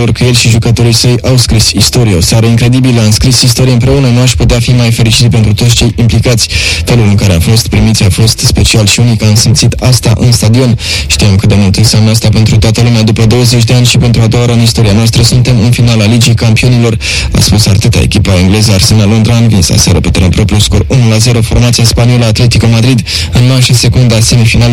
lor că el și jucătorii săi au scris istorie. O seară incredibilă, am scris istorie împreună, nu aș putea fi mai fericit pentru toți cei implicați. Felul în care a fost primiți a fost special și unic, am simțit asta în stadion. Știam cât de mult înseamnă asta pentru toată lumea. După 20 de ani și pentru a doua oară în istoria noastră suntem în finala Ligii Campionilor, a spus Arteta. Echipa engleză Arsenal Londra a învins aseară pe teren propriu scor 1-0 formația spaniolă Atletico Madrid în manșa secunda semifinale